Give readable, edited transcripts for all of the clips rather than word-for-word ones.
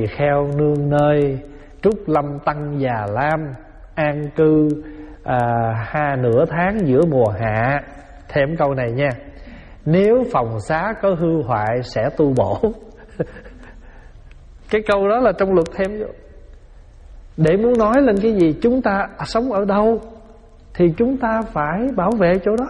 tỳ kheo nương nơi, trúc lâm tăng già lam, an cư nửa tháng giữa mùa hạ. Thêm câu này nha: nếu phòng xá có hư hoại sẽ tu bổ. Cái câu đó là trong luật thêm vô, để muốn nói lên cái gì? Chúng ta sống ở đâu thì chúng ta phải bảo vệ chỗ đó.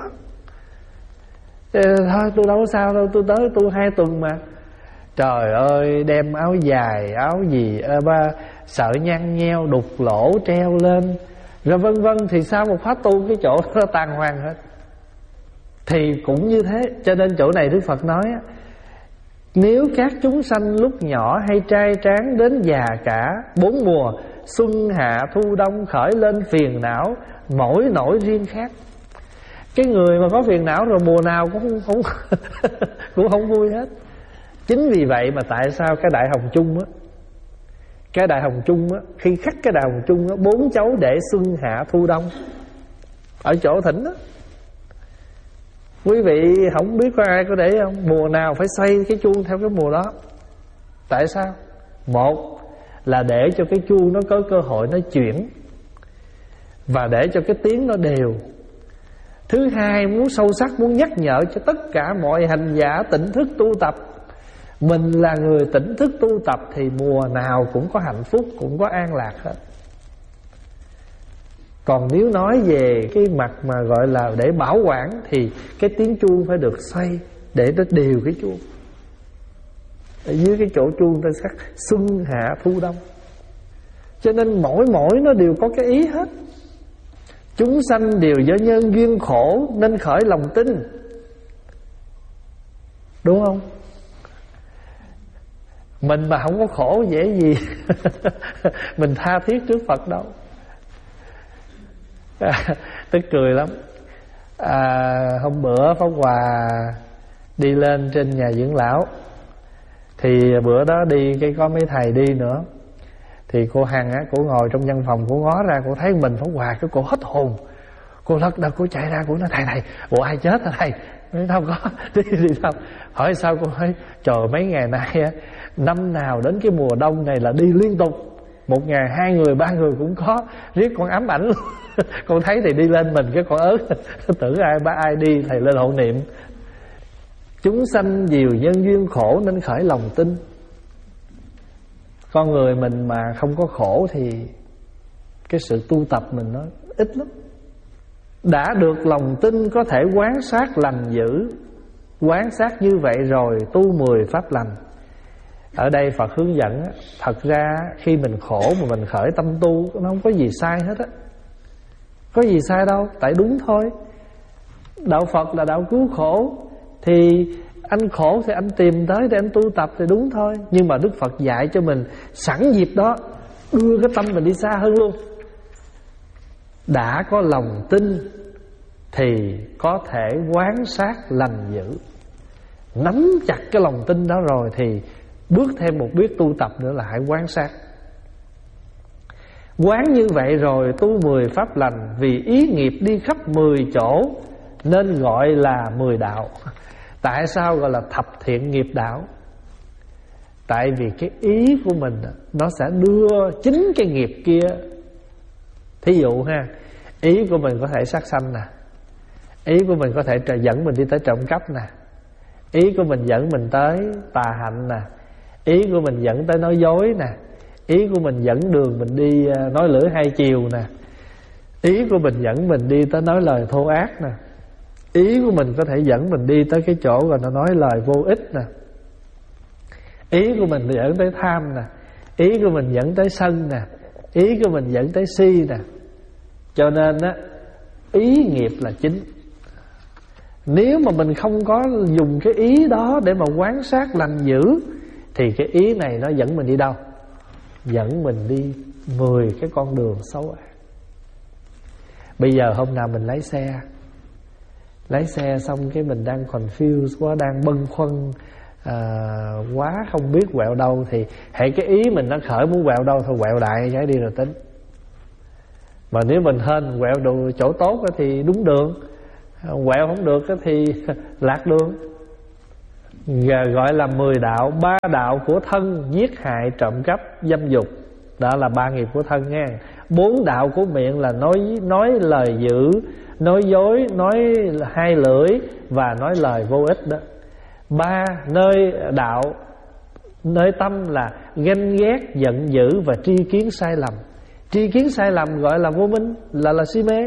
Thôi tôi đâu có sao đâu, tôi tới tu 2 tuần mà. Trời ơi, đem áo dài, áo gì sợ nhăn nheo, đục lỗ treo lên, rồi vân vân, thì sao một khóa tu cái chỗ nó tàn hoang hết. Thì cũng như thế. Cho nên chỗ này Đức Phật nói á, nếu các chúng sanh lúc nhỏ hay trai tráng đến già cả, 4 mùa xuân hạ thu đông khởi lên phiền não, mỗi nỗi riêng khác. Cái người mà có phiền não rồi mùa nào cũng không vui hết. Chính vì vậy mà tại sao cái Đại Hồng Chung á, cái Đại Hồng Chung á, khi khắc cái Đại Hồng Chung á, 4 chấu để xuân hạ thu đông ở chỗ thỉnh á. Quý vị không biết có ai có để không? Mùa nào phải xoay cái chuông theo cái mùa đó. Tại sao? Một là để cho cái chuông nó có cơ hội nó chuyển, và để cho cái tiếng nó đều. Thứ hai, muốn sâu sắc, muốn nhắc nhở cho tất cả mọi hành giả tỉnh thức tu tập. Mình là người tỉnh thức tu tập thì mùa nào cũng có hạnh phúc, cũng có an lạc hết. Còn nếu nói về cái mặt mà gọi là để bảo quản thì cái tiếng chuông phải được xoay để nó đều cái chuông. Ở dưới cái chỗ chuông ta sắc xuân hạ thu đông. Cho nên mỗi nó đều có cái ý hết. Chúng sanh đều do nhân duyên khổ nên khởi lòng tin. Đúng không? Mình mà không có khổ dễ gì mình tha thiết trước Phật đâu. Tức cười lắm. Hôm bữa Pháp Hòa đi lên trên nhà dưỡng lão, thì bữa đó đi cái có mấy thầy đi nữa, thì cô Hằng á, cô ngồi trong văn phòng, cô ngó ra, cô thấy mình Pháp Hòa, cái cô hết hồn, cô lật đật, cô chạy ra, cô nói: thầy bộ ai chết hả thầy? Nói không có. Đi sao? Hỏi sao? Cô nói: trời, mấy ngày nay á, năm nào đến cái mùa đông này là đi liên tục, 1 ngày 2 người 3 người cũng có, riết con ám ảnh luôn. Con thấy thì đi lên mình cái con ớn tưởng ai đi thầy lên hộ niệm. Chúng sanh nhiều nhân duyên khổ nên khởi lòng tin. Con người mình mà không có khổ thì cái sự tu tập mình nó ít lắm. Đã được lòng tin có thể quán sát lành dữ. Quán sát như vậy rồi tu 10 pháp lành. Ở đây Phật hướng dẫn, thật ra khi mình khổ mà mình khởi tâm tu, nó không có gì sai hết á. Có gì sai đâu, tại đúng thôi. Đạo Phật là đạo cứu khổ, thì anh khổ thì anh tìm tới để anh tu tập thì đúng thôi. Nhưng mà Đức Phật dạy cho mình sẵn dịp đó đưa cái tâm mình đi xa hơn luôn. Đã có lòng tin thì có thể quán sát lành dữ. Nắm chặt cái lòng tin đó rồi thì bước thêm một bước tu tập nữa là hãy quán sát. Quán như vậy rồi tu 10 pháp lành, vì ý nghiệp đi khắp 10 chỗ nên gọi là 10 đạo. Tại sao gọi là thập thiện nghiệp đạo? Tại vì cái ý của mình nó sẽ đưa chính cái nghiệp kia. Thí dụ ha, ý của mình có thể sát sanh nè, ý của mình có thể dẫn mình đi tới trộm cắp nè, ý của mình dẫn mình tới tà hạnh nè, ý của mình dẫn tới nói dối nè, ý của mình dẫn đường mình đi nói lưỡi hai chiều nè, ý của mình dẫn mình đi tới nói lời thô ác nè, ý của mình có thể dẫn mình đi tới cái chỗ rồi nó nói lời vô ích nè, ý của mình dẫn tới tham nè, ý của mình dẫn tới sân nè, ý của mình dẫn tới si nè. Cho nên á, ý nghiệp là chính. Nếu mà mình không có dùng cái ý đó để mà quán sát lành dữ thì cái ý này nó dẫn mình đi đâu? Dẫn mình đi 10 cái con đường xấu ác. Bây giờ hôm nào mình lái xe xong cái mình đang confused quá, đang bâng khuâng quá không biết quẹo đâu, thì hãy cái ý mình nó khởi muốn quẹo đâu thôi quẹo đại cái đi rồi tính. Mà nếu mình hên quẹo đồ chỗ tốt thì đúng đường, quẹo không được thì lạc đường. gọi là 10 đạo. 3 đạo của thân: giết hại, trộm cắp, dâm dục. Đó là 3 nghiệp của thân nha. 4 đạo của miệng là nói lời dữ, nói dối, nói hai lưỡi và nói lời vô ích đó. 3 nơi đạo, nơi tâm là ganh ghét, giận dữ và tri kiến sai lầm. Tri kiến sai lầm gọi là vô minh, là si mê.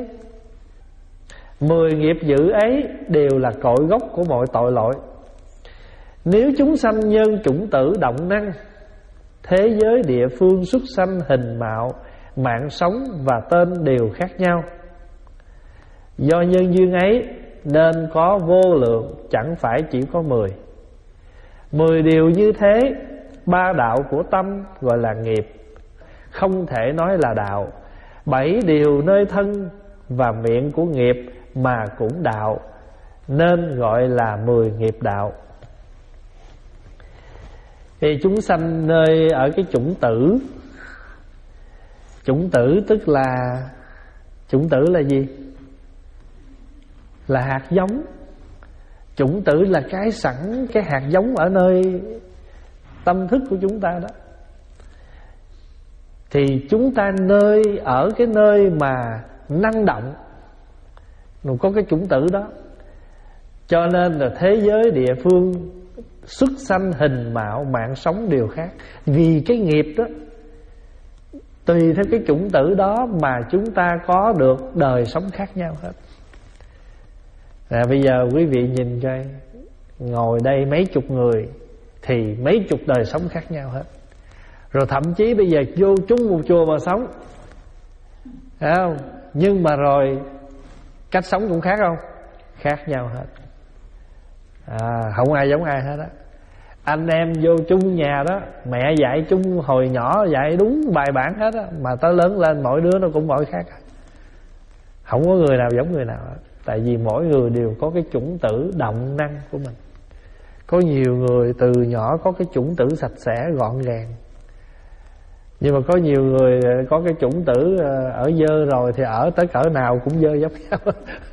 10 nghiệp dữ ấy đều là cội gốc của mọi tội lỗi. Nếu chúng sanh nhân chủng tử động năng, thế giới địa phương xuất sanh hình mạo, mạng sống và tên đều khác nhau. Do nhân duyên ấy nên có vô lượng, chẳng phải chỉ có 10. 10 điều như thế. 3 đạo của tâm gọi là nghiệp, không thể nói là đạo. 7 điều nơi thân và miệng của nghiệp mà cũng đạo, nên gọi là 10 nghiệp đạo. Thì chúng sanh nơi ở cái chủng tử. Chủng tử tức là, chủng tử là gì? Là hạt giống. Chủng tử là cái sẵn, cái hạt giống ở nơi tâm thức của chúng ta đó. Thì chúng ta ở cái nơi mà năng động, có cái chủng tử đó. Cho nên là thế giới địa phương xuất sanh hình mạo, mạng sống đều khác. Vì cái nghiệp đó, tùy theo cái chủng tử đó mà chúng ta có được đời sống khác nhau hết. Bây giờ quý vị nhìn coi, ngồi đây mấy chục người thì mấy chục đời sống khác nhau hết. Rồi thậm chí bây giờ vô chung một chùa mà sống, thấy không? Nhưng mà rồi cách sống cũng khác không? Khác nhau hết. Không ai giống ai hết á. Anh em vô chung nhà đó, mẹ dạy chung hồi nhỏ dạy đúng bài bản hết á, mà tới lớn lên mỗi đứa nó cũng mỗi khác. Không có người nào giống người nào hết. Tại vì mỗi người đều có cái chủng tử động năng của mình. Có nhiều người từ nhỏ có cái chủng tử sạch sẽ gọn gàng, nhưng mà có nhiều người có cái chủng tử ở dơ rồi thì ở tới cỡ nào cũng dơ giống nhau.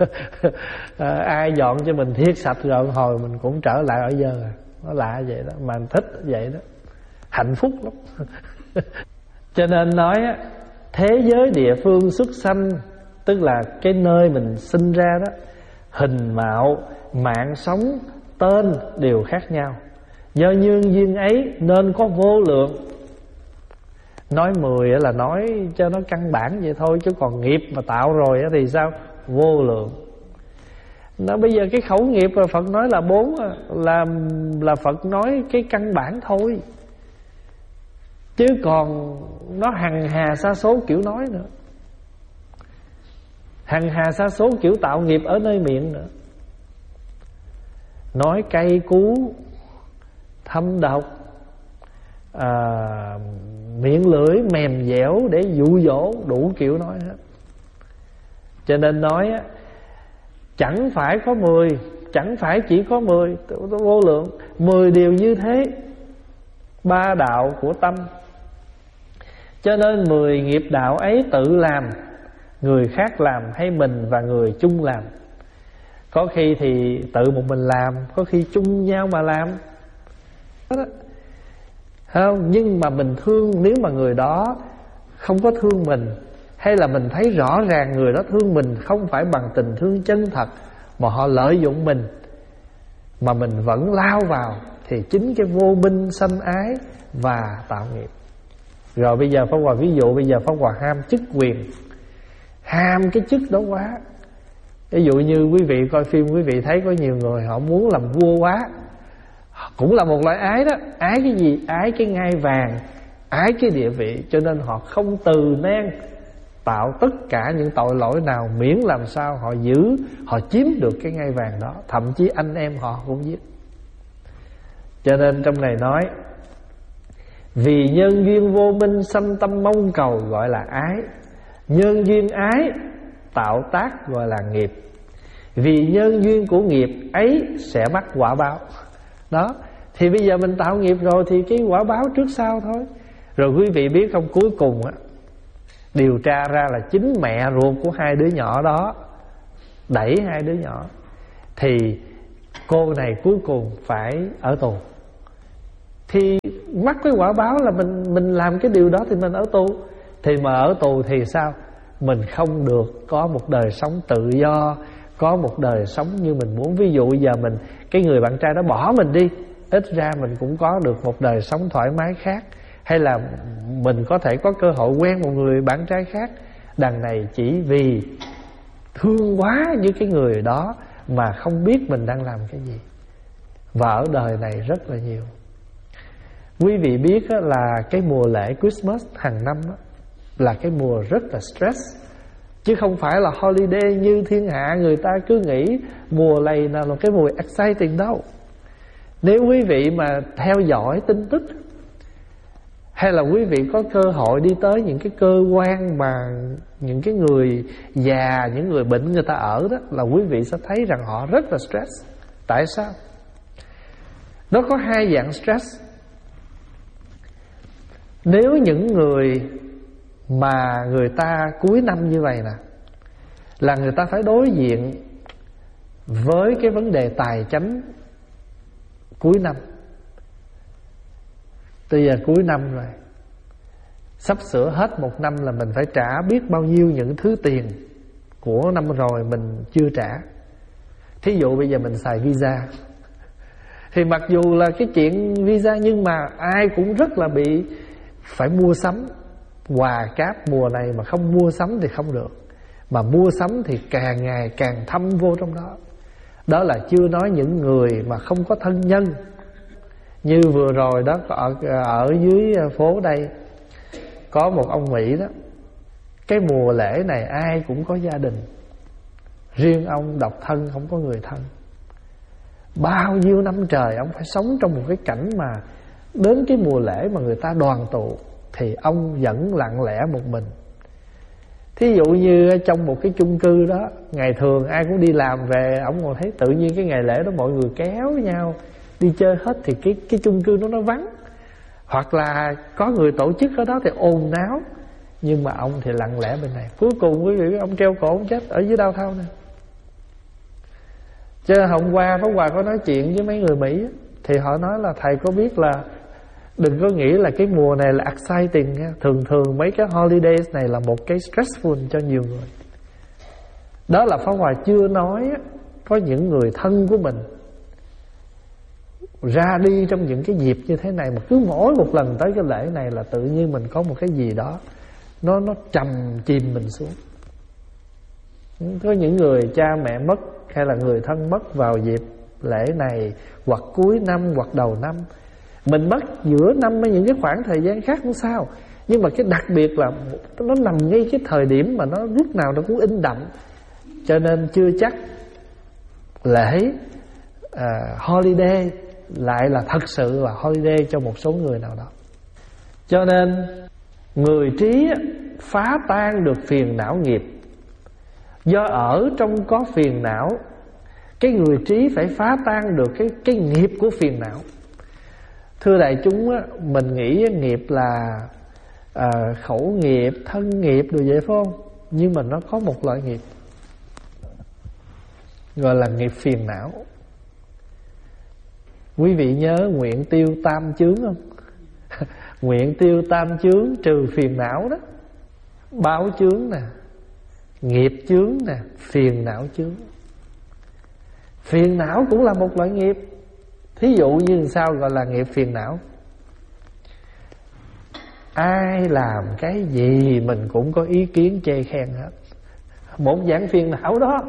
Ai dọn cho mình thiết sạch rồi hồi mình cũng trở lại ở dơ à. Nó lạ vậy đó, mà thích vậy đó, hạnh phúc lắm. Cho nên nói thế giới địa phương xuất sanh, tức là cái nơi mình sinh ra đó, hình mạo, mạng sống, tên đều khác nhau. Do nhân duyên ấy nên có vô lượng. Nói 10 là nói cho nó căn bản vậy thôi, chứ còn nghiệp mà tạo rồi thì sao? Vô lượng. Nó bây giờ cái khẩu nghiệp mà Phật nói là 4 là Phật nói cái căn bản thôi, chứ còn nó hằng hà sa số kiểu nói nữa, hằng hà sa số kiểu tạo nghiệp ở nơi miệng nữa. Nói cay cú, thâm độc, miệng lưỡi mềm dẻo để dụ dỗ, đủ kiểu nói hết. Cho nên nói chẳng phải có 10, chẳng phải chỉ có 10, vô lượng. 10 điều như thế. 3 đạo của tâm. Cho nên 10 nghiệp đạo ấy tự làm, người khác làm hay mình và người chung làm. Có khi thì tự một mình làm, có khi chung nhau mà làm đó. Không? Nhưng mà mình thương, nếu mà người đó không có thương mình, hay là mình thấy rõ ràng người đó thương mình không phải bằng tình thương chân thật, mà họ lợi dụng mình, mà mình vẫn lao vào, thì chính cái vô minh sanh ái và tạo nghiệp. Rồi bây giờ Pháp Hòa ví dụ, bây giờ Pháp Hòa ham chức quyền, ham cái chức đó quá. Ví dụ như quý vị coi phim, quý vị thấy có nhiều người họ muốn làm vua quá, cũng là một loại ái đó. Ái cái gì? Ái cái ngai vàng, ái cái địa vị. Cho nên họ không từ nan tạo tất cả những tội lỗi nào, miễn làm sao họ giữ, họ chiếm được cái ngai vàng đó. Thậm chí anh em họ cũng giết. Cho nên trong này nói, vì nhân duyên vô minh sanh tâm mong cầu gọi là ái. Nhân duyên ái tạo tác gọi là nghiệp. Vì nhân duyên của nghiệp ấy sẽ mắc quả báo. Đó, thì bây giờ mình tạo nghiệp rồi thì cái quả báo trước sau thôi. Rồi quý vị biết không, cuối cùng điều tra ra là chính mẹ ruột của 2 đứa nhỏ đó đẩy 2 đứa nhỏ. Thì cô này cuối cùng phải ở tù. Thì mắc cái quả báo là mình làm cái điều đó thì mình ở tù. Thì mà ở tù thì sao? Mình không được có một đời sống tự do, có một đời sống như mình muốn. Ví dụ giờ cái người bạn trai đó bỏ mình đi, ít ra mình cũng có được một đời sống thoải mái khác. Hay là mình có thể có cơ hội quen một người bạn trai khác. Đằng này chỉ vì thương quá với cái người đó mà không biết mình đang làm cái gì. Và ở đời này rất là nhiều. Quý vị biết là cái mùa lễ Christmas hàng năm là cái mùa rất là stress, chứ không phải là holiday như thiên hạ người ta cứ nghĩ mùa này là cái mùa exciting đâu. Nếu quý vị mà theo dõi tin tức, hay là quý vị có cơ hội đi tới những cái cơ quan mà những cái người già, những người bệnh người ta ở đó, là quý vị sẽ thấy rằng họ rất là stress. Tại sao? Nó có hai dạng stress. Nếu những người mà người ta cuối năm như vậy nè, là người ta phải đối diện với cái vấn đề tài chánh cuối năm. Bây giờ cuối năm rồi, sắp sửa hết một năm là mình phải trả biết bao nhiêu những thứ tiền của năm rồi mình chưa trả. Thí dụ bây giờ mình xài visa, thì mặc dù là cái chuyện visa, nhưng mà ai cũng rất là bị phải mua sắm. Quà cáp mùa này mà không mua sắm thì không được, mà mua sắm thì càng ngày càng thâm vô trong đó. Đó là chưa nói những người mà không có thân nhân. Như vừa rồi đó, ở dưới phố đây có một ông Mỹ đó, cái mùa lễ này ai cũng có gia đình, riêng ông độc thân, không có người thân. Bao nhiêu năm trời ông phải sống trong một cái cảnh mà đến cái mùa lễ mà người ta đoàn tụ thì ông vẫn lặng lẽ một mình. Thí dụ như trong một cái chung cư đó, ngày thường ai cũng đi làm về, ông còn thấy tự nhiên cái ngày lễ đó mọi người kéo nhau đi chơi hết, thì cái chung cư nó vắng. Hoặc là có người tổ chức ở đó thì ồn náo, nhưng mà ông thì lặng lẽ bên này. Cuối cùng quý vị biết ông treo cổ ông chết ở dưới downtown nè. Chứ hôm qua Pháp Hòa có nói chuyện với mấy người Mỹ, thì họ nói là thầy có biết là đừng có nghĩ là cái mùa này là exciting nha. Thường thường mấy cái holidays này là một cái stressful cho nhiều người. Đó là Pháp Hòa chưa nói có những người thân của mình ra đi trong những cái dịp như thế này, mà cứ mỗi một lần tới cái lễ này là tự nhiên mình có một cái gì đó nó trầm chìm mình xuống. Có những người cha mẹ mất hay là người thân mất vào dịp lễ này, hoặc cuối năm hoặc đầu năm. Mình mất giữa năm với những cái khoảng thời gian khác không sao, nhưng mà cái đặc biệt là nó nằm ngay cái thời điểm mà nó lúc nào nó cũng in đậm. Cho nên chưa chắc lễ holiday lại là thật sự là holiday cho một số người nào đó. Cho nên người trí phá tan được phiền não nghiệp. Do ở trong có phiền não, cái người trí phải phá tan được cái nghiệp của phiền não. Thưa đại chúng, mình nghĩ nghiệp là khẩu nghiệp, thân nghiệp rồi vậy phải không? Nhưng mà nó có một loại nghiệp gọi là nghiệp phiền não. Quý vị nhớ nguyện tiêu tam chướng không? Nguyện tiêu tam chướng trừ phiền não đó. Báo chướng nè, nghiệp chướng nè, phiền não chướng. Phiền não cũng là một loại nghiệp. Thí dụ như sao gọi là nghiệp phiền não? Ai làm cái gì mình cũng có ý kiến chê khen hết. Một dạng phiền não đó.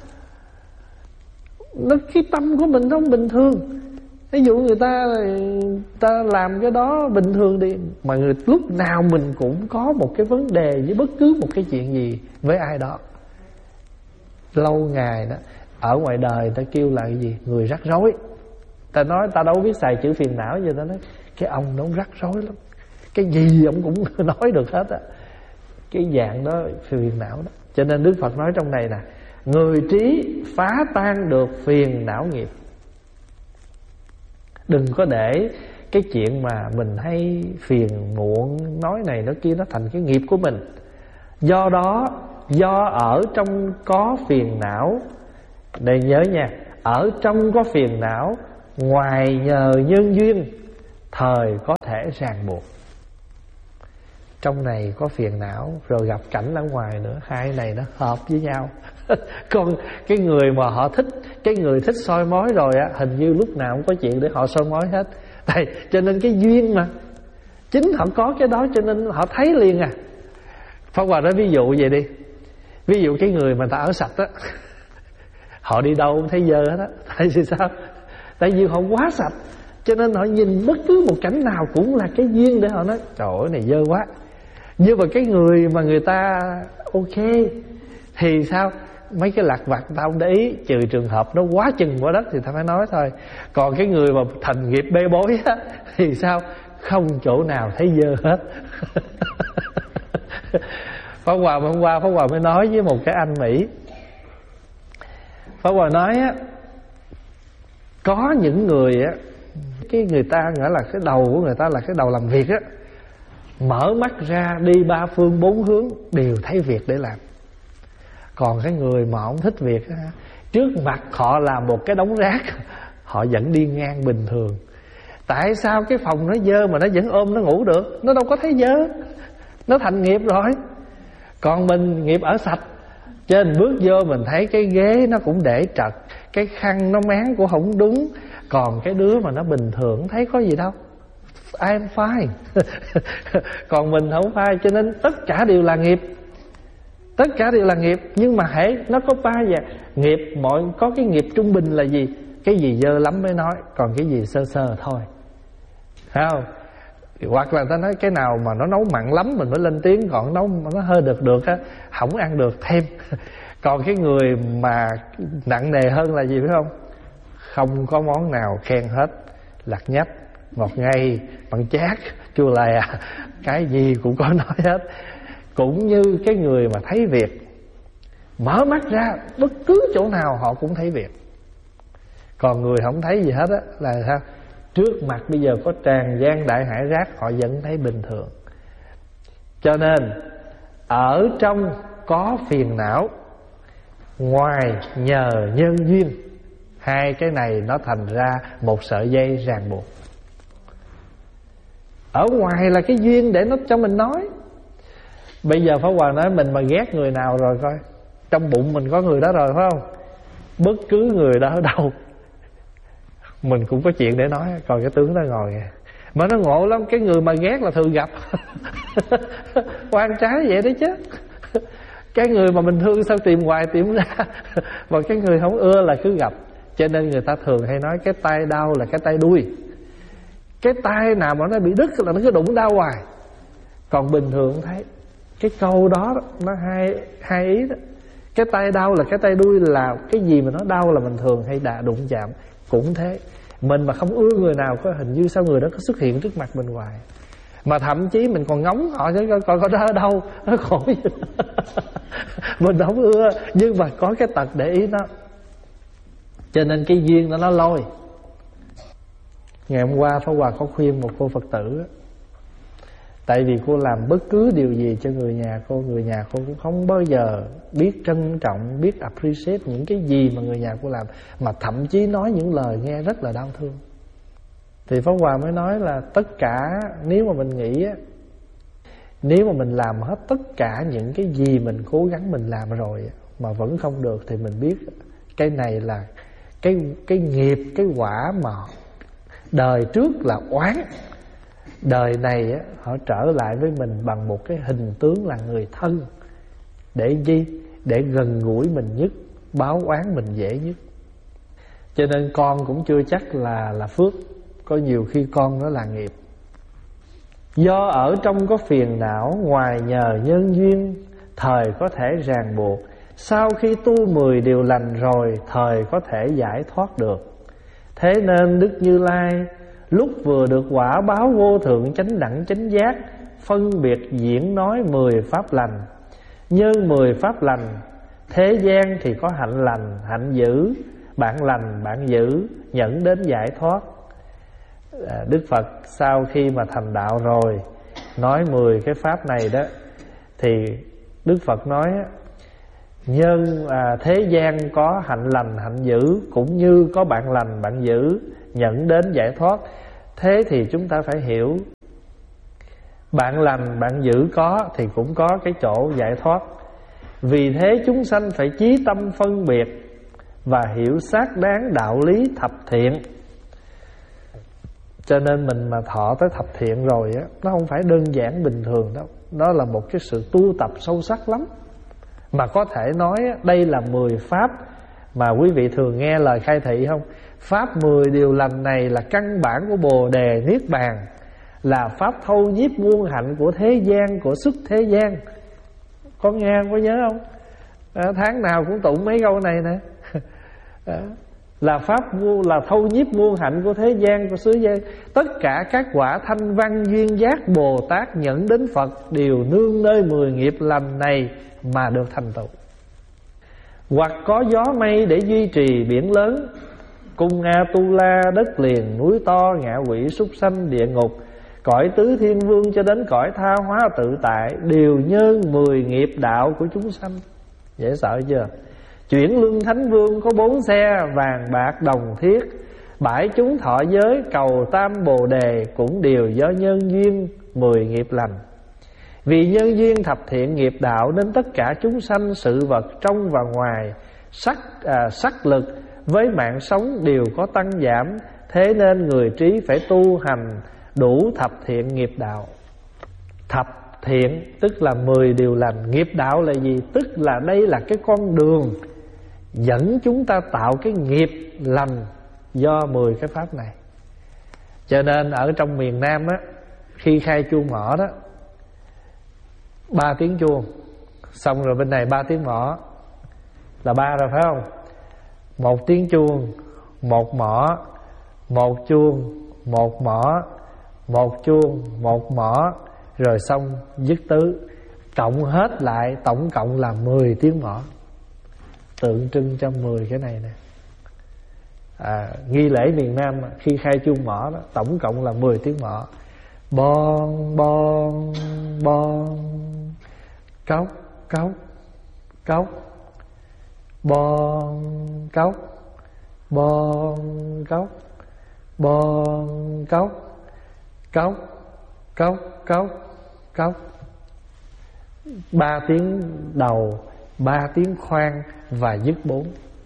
Cái tâm của mình nó không bình thường. Ví dụ người ta làm cái đó bình thường đi, mà lúc nào mình cũng có một cái vấn đề với bất cứ một cái chuyện gì với ai đó. Lâu ngày đó, ở ngoài đời ta kêu là cái gì? Người rắc rối. Ta nói ta đâu biết xài chữ phiền não, giờ ta nói cái ông nó rắc rối lắm, cái gì ông cũng nói được hết á. Cái dạng đó phiền não đó. Cho nên Đức Phật nói trong này nè, người trí phá tan được phiền não nghiệp. Đừng có để cái chuyện mà mình hay phiền muộn, nói này nói kia, nó thành cái nghiệp của mình. Do đó, do ở trong có phiền não, đây nhớ nha, Ở trong có phiền não, ngoài nhờ nhân duyên, thời có thể ràng buộc. Trong này có phiền não, rồi gặp cảnh ở ngoài nữa, hai này nó hợp với nhau. Còn cái người mà họ thích, cái người thích soi mói rồi á, hình như lúc nào cũng có chuyện để họ soi mói hết. Tại cho nên cái duyên mà, chính họ có cái đó cho nên họ thấy liền à. Pháp Hòa nói ví dụ vậy đi. Ví dụ cái người mà ta ở sạch á, họ đi đâu cũng thấy dơ hết á. Tại vì sao? Tại vì họ quá sạch, cho nên họ nhìn bất cứ một cảnh nào cũng là cái duyên để họ nói trời ơi này dơ quá. Nhưng mà cái người mà người ta ok thì sao? Mấy cái lặt vặt ta không để ý, trừ trường hợp nó quá chừng quá đất thì ta phải nói thôi. Còn cái người mà thành nghiệp bê bối á, thì sao? Không chỗ nào thấy dơ hết. Pháp Hòa hôm qua Pháp Hòa mới nói với một cái anh Mỹ. Pháp Hòa nói á, có những người á, cái người ta nghĩa là cái đầu của người ta là cái đầu làm việc á, mở mắt ra đi ba phương bốn hướng đều thấy việc để làm. Còn cái người mà không thích việc á, trước mặt họ làm một cái đống rác, họ vẫn đi ngang bình thường. Tại sao cái phòng nó dơ mà nó vẫn ôm nó ngủ được? Nó đâu có thấy dơ, nó thành nghiệp rồi. Còn mình nghiệp ở sạch, trên bước vô mình thấy cái ghế nó cũng để trật, cái khăn nó máng cũng không đúng. Còn cái đứa mà nó bình thường thấy có gì đâu, I'm fine. Còn mình không fine, cho nên tất cả đều là nghiệp. Tất cả đều là nghiệp. Nhưng mà hễ nó có ba dạng nghiệp, có cái nghiệp trung bình là gì? Cái gì dơ lắm mới nói, còn cái gì sơ sơ thôi, phải không? Hoặc là ta nói cái nào mà nó nấu mặn lắm mình mới lên tiếng, còn nấu nó hơi được á, không ăn được thêm. Còn cái người mà nặng nề hơn là gì biết không? Không có món nào khen hết, lạt nhách, ngọt ngây, mặn chát, chua lè, cái gì cũng có nói hết. Cũng như cái người mà thấy việc, mở mắt ra bất cứ chỗ nào họ cũng thấy việc. Còn người không thấy gì hết á là sao? Trước mặt bây giờ có tràn gian đại hải rác, họ vẫn thấy bình thường. Cho nên ở trong có phiền não, ngoài nhờ nhân duyên. Hai cái này nó thành ra một sợi dây ràng buộc. Ở ngoài là cái duyên để nó cho mình nói. Bây giờ Pháp Hòa nói mình mà ghét người nào rồi coi, trong bụng mình có người đó rồi phải không? Bất cứ người đó ở đâu mình cũng có chuyện để nói. Còn cái tướng đó ngồi kìa, mà nó ngộ lắm. Cái người mà ghét là thường gặp. Quan trái vậy đấy chứ. Cái người mà mình thương sao tìm hoài tìm ra. Và cái người không ưa là cứ gặp. Cho nên người ta thường hay nói cái tay đau là cái tay đuôi. Cái tay nào mà nó bị đứt là nó cứ đụng đau hoài. Còn bình thường thấy cái câu đó nó hai ý đó. Cái tay đau là cái tay đuôi, là cái gì mà nó đau là mình thường hay đụng chạm. Cũng thế, mình mà không ưa người nào có hình như sao người đó có xuất hiện trước mặt mình hoài. Mà thậm chí mình còn ngóng họ chứ coi có đó ở đâu, nó khổ gì. Mình không ưa, nhưng mà có cái tật để ý nó. Cho nên cái duyên đó nó lôi. Ngày hôm qua Pháp Hòa có khuyên một cô Phật tử. Tại vì cô làm bất cứ điều gì cho người nhà cô cũng không bao giờ biết trân trọng, biết appreciate những cái gì mà người nhà cô làm, mà thậm chí nói những lời nghe rất là đau thương. Thì Pháp Hòa mới nói là tất cả, nếu mà mình nghĩ á, nếu mà mình làm hết tất cả những cái gì mình cố gắng mình làm rồi mà vẫn không được, thì mình biết cái này là cái nghiệp, cái quả mà đời trước là oán. Đời này á, họ trở lại với mình bằng một cái hình tướng là người thân. Để gì? Để gần gũi mình nhất, báo oán mình dễ nhất. Cho nên con cũng chưa chắc là phước. Có nhiều khi con nó là nghiệp. Do ở trong có phiền não, ngoài nhờ nhân duyên, thời có thể ràng buộc. Sau khi tu 10 điều lành rồi, thời có thể giải thoát được. Thế nên Đức Như Lai lúc vừa được quả báo vô thượng chánh đẳng chánh giác, phân biệt diễn nói 10 pháp lành. Nhân 10 pháp lành, thế gian thì có hạnh lành, hạnh dữ, bạn lành, bạn dữ, dẫn đến giải thoát. Đức Phật sau khi mà thành đạo rồi, nói 10 cái pháp này đó, thì Đức Phật nói thế gian có hạnh lành hạnh dữ, cũng như có bạn lành bạn dữ dẫn đến giải thoát. Thế thì chúng ta phải hiểu, bạn lành bạn dữ có thì cũng có cái chỗ giải thoát. Vì thế chúng sanh phải chí tâm phân biệt và hiểu xác đáng đạo lý thập thiện. Cho nên mình mà thọ tới thập thiện rồi á, nó không phải đơn giản bình thường đâu. Nó là một cái sự tu tập sâu sắc lắm. Mà có thể nói đây là 10 pháp mà quý vị thường nghe lời khai thị không? Pháp 10 điều lành này là căn bản của Bồ Đề Niết Bàn, là pháp thâu nhiếp muôn hạnh của thế gian, của xuất thế gian. Có nghe có nhớ không? Tháng nào cũng tụng mấy câu này nè. Là pháp là thâu nhiếp muôn hạnh của thế gian, của xứ gian. Tất cả các quả thanh văn duyên giác Bồ Tát nhận đến Phật đều nương nơi 10 nghiệp lành này mà được thành tựu. Hoặc có gió mây để duy trì biển lớn, cung A-tu-la, đất liền, núi to, ngạ quỷ, súc sanh, địa ngục, cõi tứ thiên vương cho đến cõi tha hóa tự tại, đều nhân 10 nghiệp đạo của chúng sanh. Dễ sợ chưa? Chuyển luân thánh vương có 4 xe vàng bạc đồng thiết, bãi chúng thọ giới cầu tam bồ đề, cũng đều do nhân duyên 10 nghiệp lành. Vì nhân duyên thập thiện nghiệp đạo nên tất cả chúng sanh, sự vật trong và ngoài, sắc lực với mạng sống đều có tăng giảm. Thế nên người trí phải tu hành đủ thập thiện nghiệp đạo. Thập thiện tức là 10 điều lành. Nghiệp đạo là gì? Tức là đây là cái con đường dẫn chúng ta tạo cái nghiệp lành do 10 cái pháp này. Cho nên ở trong miền Nam á, khi khai chuông mõ đó 3 tiếng chuông, xong rồi bên này 3 tiếng mõ, là 3 rồi phải không? 1 tiếng chuông, 1 mõ, 1 chuông, 1 mõ, 1 chuông, 1 mõ, rồi xong dứt tứ. Cộng hết lại tổng cộng là 10 tiếng mõ, tượng trưng cho 10 cái này nè. Nghi lễ miền Nam khi khai chuông mõ đó, tổng cộng là 10 tiếng mõ. Bon bon bon, cốc cốc cốc, bon cốc, bon cốc, bon cốc, cốc cốc cốc cốc. 3 tiếng đầu, 3 tiếng khoan và dứt 4.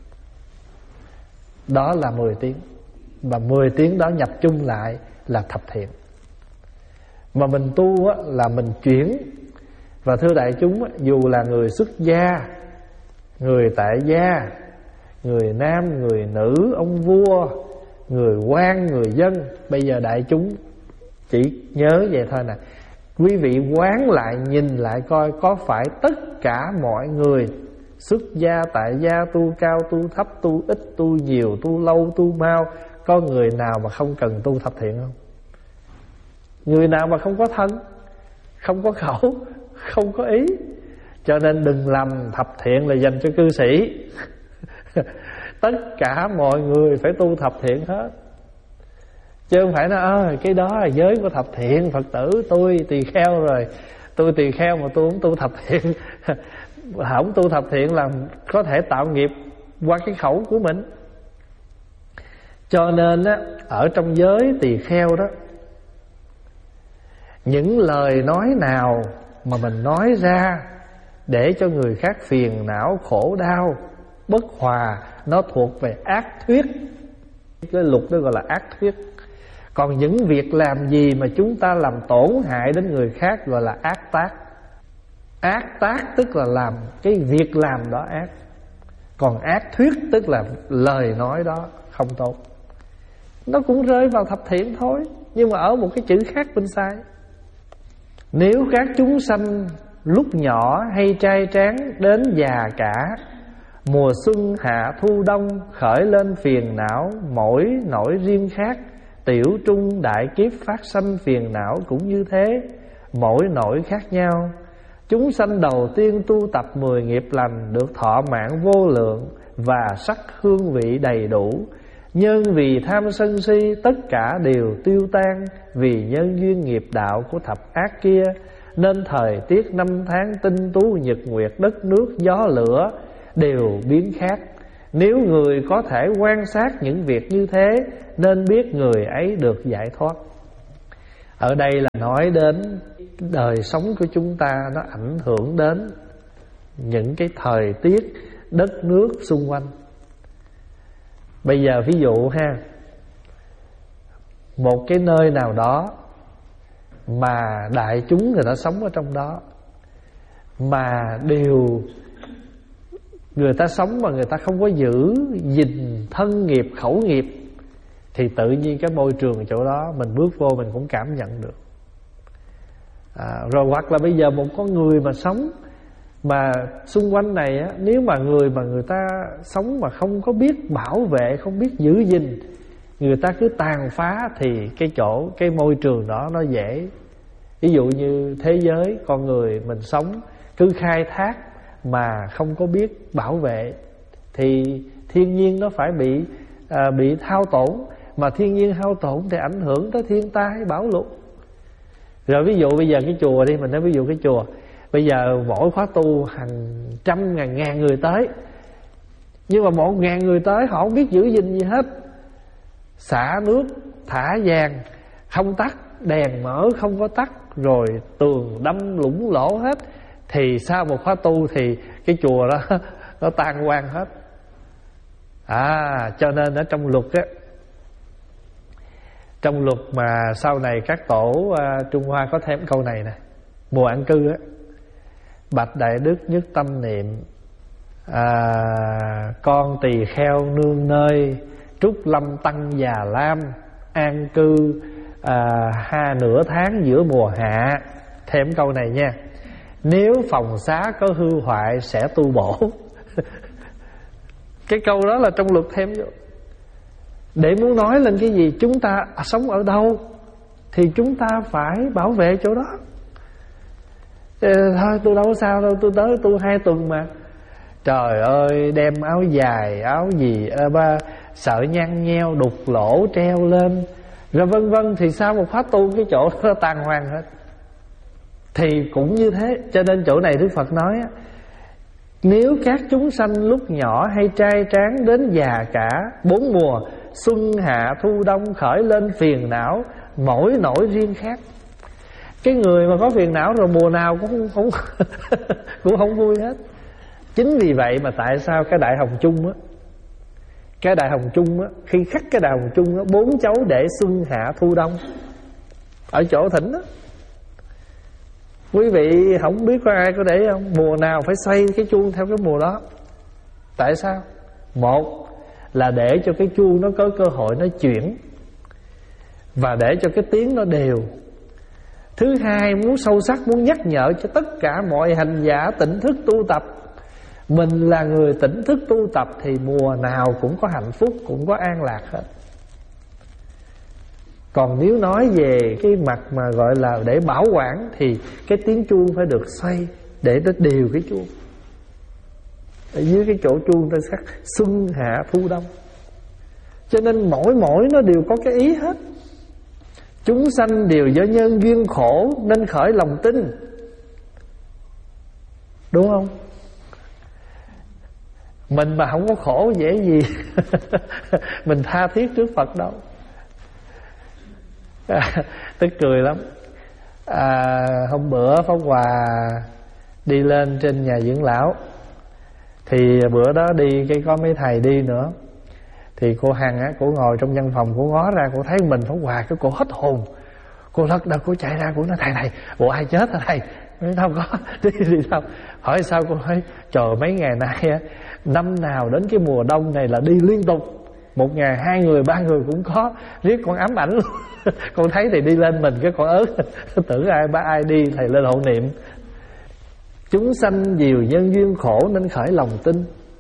Đó là 10 tiếng. Và 10 tiếng đó nhập chung lại là thập thiện. Mà mình tu á, là mình chuyển. Và thưa đại chúng, dù là người xuất gia, người tại gia, người nam, người nữ, ông vua, người quan, người dân, bây giờ đại chúng chỉ nhớ vậy thôi nè. Quý vị quán lại, nhìn lại coi có phải tất cả mọi người xuất gia, tại gia, tu cao, tu thấp, tu ít, tu nhiều, tu lâu, tu mau, có người nào mà không cần tu thập thiện không? Người nào mà không có thân, không có khẩu, không có ý. Cho nên đừng lầm thập thiện là dành cho cư sĩ. Tất cả mọi người phải tu thập thiện hết. Chứ không phải nói cái đó là giới của thập thiện, Phật tử tôi tỳ kheo rồi, tôi tỳ kheo mà tôi không tu thập thiện. Không tu thập thiện là có thể tạo nghiệp qua cái khẩu của mình. Cho nên á, ở trong giới tỳ kheo đó, những lời nói nào mà mình nói ra để cho người khác phiền não, khổ đau, bất hòa, nó thuộc về ác thuyết. Cái luật đó gọi là ác thuyết. Còn những việc làm gì mà chúng ta làm tổn hại đến người khác gọi là ác tác. Ác tác tức là làm cái việc làm đó ác. Còn ác thuyết tức là lời nói đó không tốt. Nó cũng rơi vào thập thiện thôi, nhưng mà ở một cái chữ khác bên sai. Nếu các chúng sanh lúc nhỏ hay trai tráng đến già cả, mùa xuân hạ thu đông khởi lên phiền não, mỗi nỗi riêng khác, tiểu trung đại kiếp phát sanh phiền não cũng như thế, mỗi nỗi khác nhau. Chúng sanh đầu tiên tu tập 10 nghiệp lành, được thọ mạng vô lượng và sắc hương vị đầy đủ. Nhưng vì tham sân si tất cả đều tiêu tan, vì nhân duyên nghiệp đạo của thập ác kia, nên thời tiết năm tháng tinh tú nhật nguyệt, đất nước gió lửa đều biến khác. Nếu người có thể quan sát những việc như thế, nên biết người ấy được giải thoát. Ở đây là nói đến đời sống của chúng ta, nó ảnh hưởng đến những cái thời tiết, đất nước xung quanh. Bây giờ ví dụ ha, một cái nơi nào đó mà đại chúng người ta sống ở trong đó, mà người ta sống mà người ta không có giữ gìn thân nghiệp, khẩu nghiệp, thì tự nhiên cái môi trường chỗ đó mình bước vô mình cũng cảm nhận được. Rồi hoặc là bây giờ một con người mà sống mà xung quanh này á, nếu mà người ta sống mà không có biết bảo vệ, không biết giữ gìn, người ta cứ tàn phá, thì cái môi trường đó nó dễ. Ví dụ như thế giới con người mình sống cứ khai thác mà không có biết bảo vệ, thì thiên nhiên nó phải bị hao tổn. Mà thiên nhiên hao tổn thì ảnh hưởng tới thiên tai bão lụt. Rồi ví dụ bây giờ cái chùa đi, mình nói ví dụ cái chùa, bây giờ mỗi khóa tu hàng trăm ngàn người tới, nhưng mà 1.000 người tới họ không biết giữ gìn gì hết. Xả nước, thả vàng, không tắt, đèn mở không có tắt, rồi tường đâm lũng lỗ hết, thì sau một khóa tu thì cái chùa đó nó tan hoang hết. Cho nên ở trong luật á, trong luật mà sau này các tổ Trung Hoa có thêm câu này nè: mùa an cư á, bạch đại đức nhất tâm niệm, con tỳ kheo nương nơi, trúc lâm tăng già lam, an cư nửa tháng giữa mùa hạ. Thêm câu này nha: nếu phòng xá có hư hoại sẽ tu bổ. Cái câu đó là trong luật thêm vô, để muốn nói lên cái gì? Chúng ta sống ở đâu thì chúng ta phải bảo vệ chỗ đó. Thôi tôi đâu có sao đâu, tôi tới tu 2 tuần mà. Trời ơi, đem áo dài, áo gì sợ nhăn nheo, đục lỗ treo lên, rồi vân vân, thì sau một khóa tu cái chỗ nó tan hoang hết. Thì cũng như thế. Cho nên chỗ này Đức Phật nói á, nếu các chúng sanh lúc nhỏ hay trai tráng đến già cả, 4 mùa xuân hạ thu đông khởi lên phiền não, mỗi nỗi riêng khác. Cái người mà có phiền não rồi mùa nào cũng cũng không vui hết. Chính vì vậy mà tại sao cái Đại Hồng Chung á, khi khắc cái Đại Hồng Chung á, 4 chấu để xuân hạ thu đông ở chỗ thỉnh á. Quý vị không biết có ai có để không? Mùa nào phải xoay cái chuông theo cái mùa đó. Tại sao? Một là để cho cái chuông nó có cơ hội nó chuyển, và để cho cái tiếng nó đều. Thứ hai, muốn sâu sắc, muốn nhắc nhở cho tất cả mọi hành giả tỉnh thức tu tập. Mình là người tỉnh thức tu tập thì mùa nào cũng có hạnh phúc, cũng có an lạc hết. Còn nếu nói về cái mặt mà gọi là để bảo quản, thì cái tiếng chuông phải được xoay để nó đều cái chuông. Ở dưới cái chỗ chuông ta sắc xuân hạ thu đông. Cho nên mỗi nó đều có cái ý hết. Chúng sanh đều do nhân duyên khổ nên khởi lòng tin. Đúng không? Mình mà không có khổ dễ gì mình tha thiết trước Phật đâu. Tức cười lắm. Hôm bữa Pháp Hòa đi lên trên nhà dưỡng lão, thì bữa đó đi cái có mấy thầy đi nữa, thì cô Hằng á, cô ngồi trong văn phòng, cô ngó ra, cô thấy mình Pháp Hòa, cái cô hết hồn. Cô lật đật, cô chạy ra, cô nói: thầy, bộ ai chết hả thầy? Nói không có, đi đâu. Hỏi sao? Cô nói: trời, mấy ngày nay á, năm nào đến cái mùa đông này là đi liên tục, 1 ngày 2 người 3 người cũng có. Riết con ám ảnh luôn. Con thấy thì đi lên mình cái con ớt tưởng ai đi thầy lên hộ niệm. Chúng sanh nhiều nhân duyên khổ nên khởi lòng tin.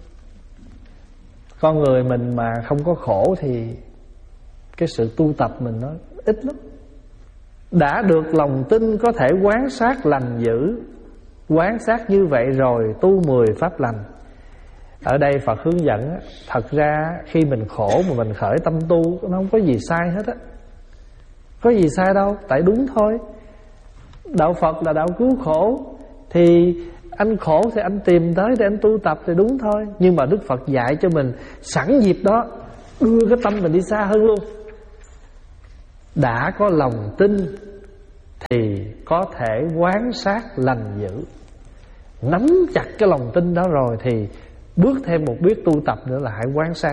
Con người mình mà không có khổ thì cái sự tu tập mình nó ít lắm. Đã được lòng tin có thể quán sát lành dữ. Quán sát như vậy rồi tu 10 pháp lành. Ở đây Phật hướng dẫn, thật ra khi mình khổ mà mình khởi tâm tu, nó không có gì sai hết á. Có gì sai đâu, tại đúng thôi. Đạo Phật là đạo cứu khổ, thì Anh khổ thì anh tìm tới để anh tu tập thì đúng thôi. Nhưng mà Đức Phật dạy cho mình sẵn dịp đó đưa cái tâm mình đi xa hơn luôn. Đã có lòng tin thì có thể quán sát lành dữ. Nắm chặt cái lòng tin đó rồi thì bước thêm một bước tu tập nữa là hãy quán sát.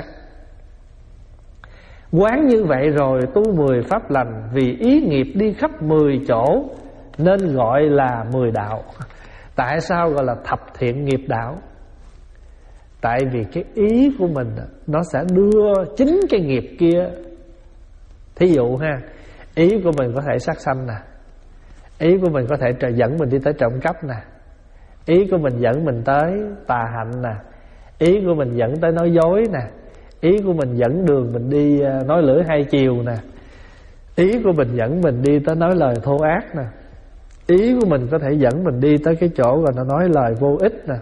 Quán như vậy rồi tu 10 pháp lành, vì ý nghiệp đi khắp 10 chỗ nên gọi là 10 đạo. Tại sao gọi là thập thiện nghiệp đạo? Tại vì cái ý của mình nó sẽ đưa chính cái nghiệp kia. Thí dụ ha, ý của mình có thể sát sanh nè, ý của mình có thể dẫn mình đi tới trộm cắp nè, ý của mình dẫn mình tới tà hạnh nè, ý của mình dẫn tới nói dối nè, ý của mình dẫn đường mình đi nói lưỡi hai chiều nè, ý của mình dẫn mình đi tới nói lời thô ác nè, ý của mình có thể dẫn mình đi tới cái chỗ rồi nó nói lời vô ích nè,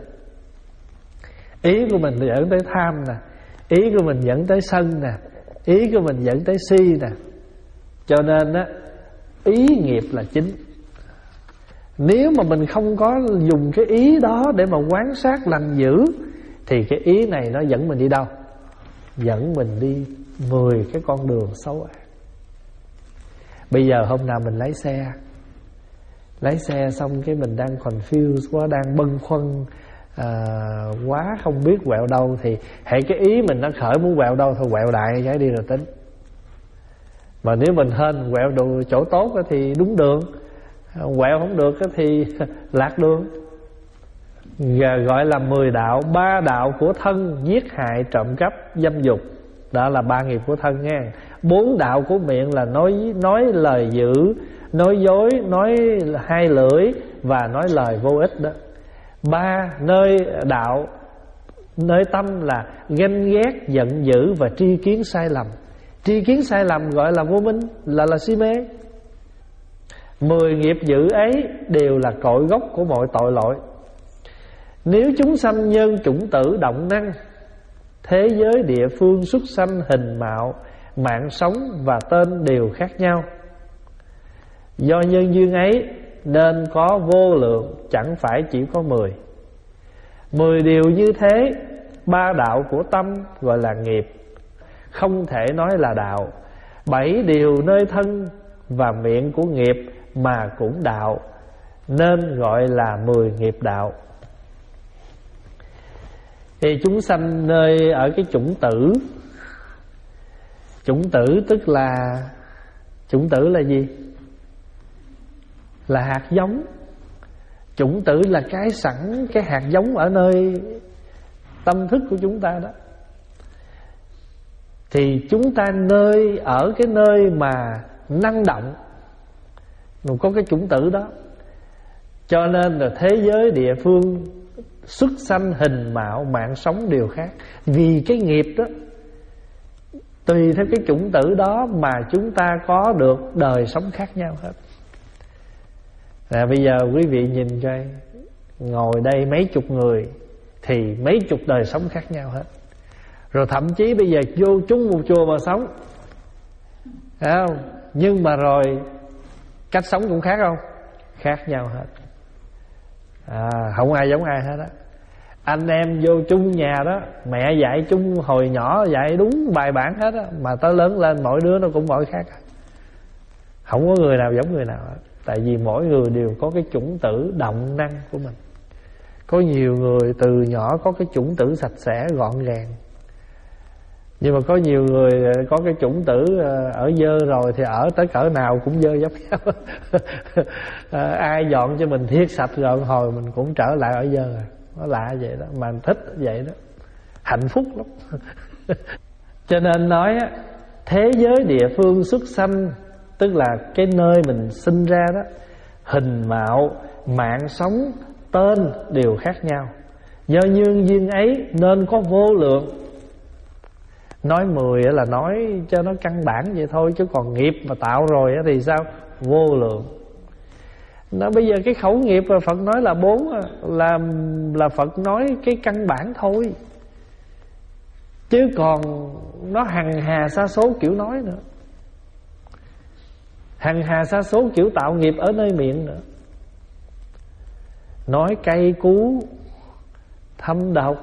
ý của mình dẫn tới tham nè, ý của mình dẫn tới sân nè, ý của mình dẫn tới si nè. Cho nên á, ý nghiệp là chính. Nếu mà mình không có dùng cái ý đó để mà quán sát lành dữ thì cái ý này nó dẫn mình đi đâu? Dẫn mình đi 10 cái con đường xấu ác. Bây giờ hôm nào mình lái xe xong cái mình đang confused quá, đang bâng khuâng quá không biết quẹo đâu, thì hãy cái ý mình nó khởi muốn quẹo đâu thôi quẹo đại cái đi rồi tính. Mà nếu mình hên quẹo đồ chỗ tốt thì đúng đường, quẹo không được thì lạc đường. Gọi là 10 đạo. 3 đạo của thân: giết hại, trộm cắp, dâm dục. Đó là 3 nghiệp của thân nha. 4 đạo của miệng là nói lời dữ, nói dối, nói hai lưỡi và nói lời vô ích đó. 3 đạo nơi tâm là ganh ghét, giận dữ và tri kiến sai lầm. Tri kiến sai lầm gọi là vô minh, là si mê. 10 nghiệp dữ ấy đều là cội gốc của mọi tội lỗi. Nếu chúng sanh nhân chủng tử động năng, thế giới địa phương xuất sanh hình mạo, mạng sống và tên đều khác nhau. Do nhân duyên ấy nên có vô lượng, chẳng phải chỉ có 10. 10 điều như thế, 3 đạo của tâm gọi là nghiệp, không thể nói là đạo. 7 điều nơi thân và miệng của nghiệp mà cũng đạo, nên gọi là 10 nghiệp đạo. Thì chúng sanh nơi ở cái chủng tử. Chủng tử tức là, chủng tử là gì? Là hạt giống. Chủng tử là cái sẵn, cái hạt giống ở nơi tâm thức của chúng ta đó. Thì chúng ta ở cái nơi mà năng động, có cái chủng tử đó. Cho nên là thế giới địa phương xuất sanh hình mạo, mạng sống đều khác. Vì cái nghiệp đó, tùy theo cái chủng tử đó mà chúng ta có được đời sống khác nhau hết. Bây giờ quý vị nhìn coi, ngồi đây mấy chục người thì mấy chục đời sống khác nhau hết. Rồi thậm chí bây giờ vô chung một chùa mà sống, thấy không? Nhưng mà rồi cách sống cũng khác không? Khác nhau hết. Không ai giống ai hết á. Anh em vô chung nhà đó, mẹ dạy chung hồi nhỏ dạy đúng bài bản hết á, mà tới lớn lên mỗi đứa nó cũng mỗi khác. Không có người nào giống người nào hết. Tại vì mỗi người đều có cái chủng tử động năng của mình. Có nhiều người từ nhỏ có cái chủng tử sạch sẽ gọn gàng, nhưng mà có nhiều người có cái chủng tử ở dơ rồi thì ở tới cỡ nào cũng dơ giống nhau. Ai dọn cho mình thiết sạch rồi hồi mình cũng trở lại ở dơ rồi. Nó lạ vậy đó, mà thích vậy đó, hạnh phúc lắm. Cho nên nói thế giới địa phương xuất sanh, tức là cái nơi mình sinh ra đó, hình mạo, mạng sống, tên đều khác nhau. Do nhân duyên ấy nên có vô lượng. Nói 10 là nói cho nó căn bản vậy thôi, chứ còn nghiệp mà tạo rồi thì sao? Vô lượng. Nó bây giờ cái khẩu nghiệp mà Phật nói là 4 là Phật nói cái căn bản thôi, chứ còn nó hằng hà sa số kiểu nói nữa, hằng hà sa số kiểu tạo nghiệp ở nơi miệng nữa. nói cay cú, thâm độc,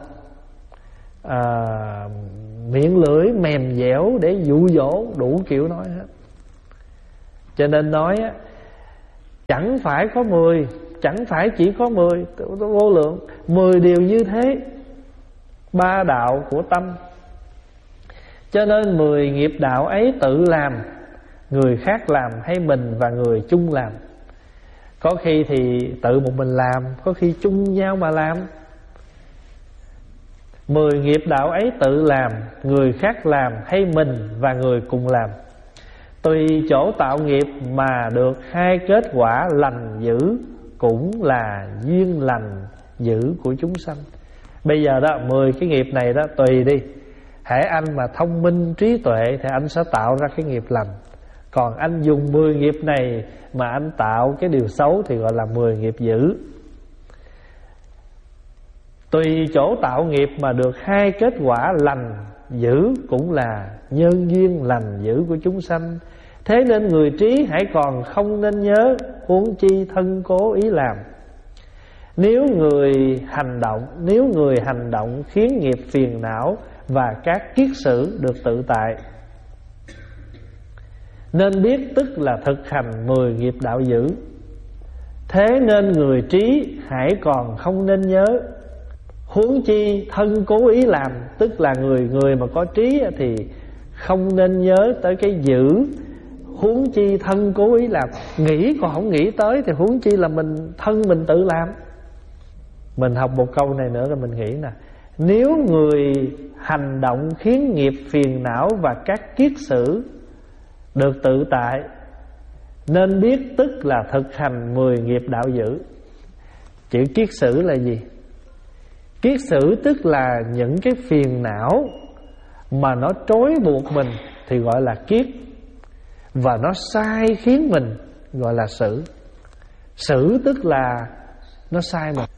miệng lưỡi mềm dẻo để dụ dỗ, đủ kiểu nói hết. Cho nên nói chẳng phải có 10, chẳng phải chỉ có 10, vô lượng, 10 điều như thế, 3 đạo của tâm. Cho nên 10 nghiệp đạo ấy tự làm, người khác làm hay mình và người chung làm. Có khi thì tự một mình làm, có khi chung nhau mà làm. 10 nghiệp đạo ấy tự làm, người khác làm hay mình và người cùng làm. Tùy chỗ tạo nghiệp mà được 2 kết quả lành dữ, cũng là duyên lành dữ của chúng sanh. Bây giờ đó 10 cái nghiệp này đó tùy đi. Hễ anh mà thông minh trí tuệ thì anh sẽ tạo ra cái nghiệp lành. Còn anh dùng 10 nghiệp này mà anh tạo cái điều xấu thì gọi là 10 nghiệp dữ. Tùy chỗ tạo nghiệp mà được 2 kết quả lành dữ, cũng là nhân duyên lành dữ của chúng sanh. Thế nên người trí hãy còn không nên nhớ, huống chi thân cố ý làm. Nếu người hành động khiến nghiệp phiền não và các kiết sử được tự tại, nên biết tức là thực hành 10 nghiệp đạo dữ. Thế nên người trí hãy còn không nên nhớ, huống chi thân cố ý làm. Tức là người mà có trí thì không nên nhớ tới cái dữ, huống chi thân cố ý làm. Nghĩ còn không nghĩ tới thì huống chi là thân mình tự làm. Mình học một câu này nữa rồi mình nghĩ nè: nếu người hành động khiến nghiệp phiền não và các kiết sử được tự tại, nên biết tức là thực hành 10 nghiệp đạo dữ. Chữ kiết sử là gì? Kiết sử tức là những cái phiền não mà nó trói buộc mình thì gọi là kiết, và nó sai khiến mình gọi là sử. Sử tức là nó sai mình.